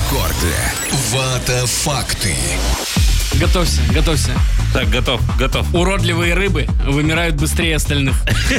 Рекорды. Вата-факты. Готовься. Так, готов. Уродливые рыбы вымирают быстрее остальных.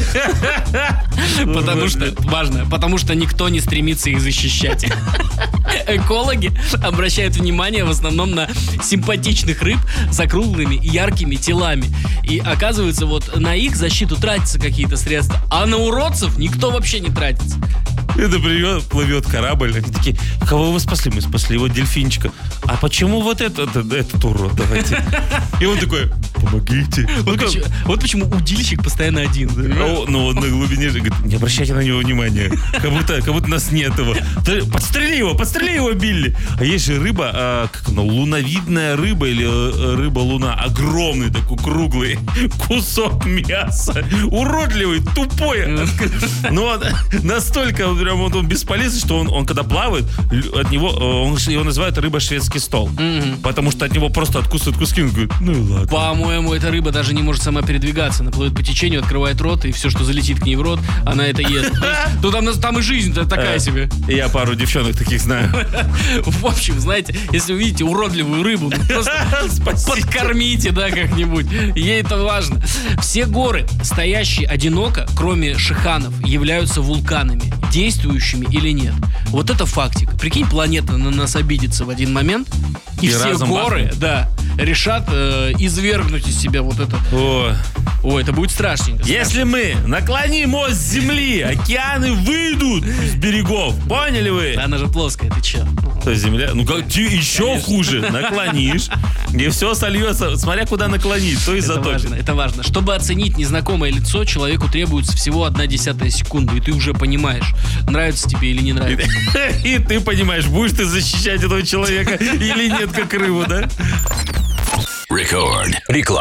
Потому что никто не стремится их защищать. Экологи обращают внимание в основном на симпатичных рыб с округлыми и яркими телами. И оказывается, вот на их защиту тратятся какие-то средства, а на уродцев никто вообще не тратится. Это плывет корабль. Они такие: кого вы спасли? Мы спасли его дельфинчика. А почему вот этот урод? Давайте. И он такой: помогите. Вот почему удильщик постоянно один. Ну, он на глубине же говорит: не обращайте на него внимания. Как будто нас нет его. Подстрели его, Билли. А есть же рыба, как она, луновидная рыба или рыба-луна. Огромный такой, круглый кусок мяса. Уродливый, тупой. Но настолько прям он бесполезный, что он когда плавает, от него, его называют рыба-шведский стол. Потому что от него просто откусывают куски. Он говорит: ну и ладно. По-моему, эта рыба даже не может сама передвигаться. Она плывет по течению, открывает рот, и все, что залетит к ней в рот, она это ест. Ну там и жизнь-то такая себе. Я пару девчонок таких знаю. В общем, знаете, если вы видите уродливую рыбу, просто подкормите, да, как-нибудь. Ей это важно. Все горы, стоящие одиноко, кроме Шиханов, являются вулканами, действующими или нет. Вот это фактик. Прикинь, планета на нас обидится в один момент, и все горы, решат извергнуть из себя вот это. О, это будет страшненько. Если мы наклоним ось Земли, океаны выйдут с берегов. Поняли вы? Она же плоская, ты че? То есть Земля, еще хуже. Наклонишь, и все сольется. Смотря куда наклонить, то и затопит. Это важно. Чтобы оценить незнакомое лицо, человеку требуется всего 0,1 секунды. И ты уже понимаешь, нравится тебе или не нравится. И ты понимаешь, будешь ты защищать этого человека или нет, как рыбу, да? Рекорд. Реклама.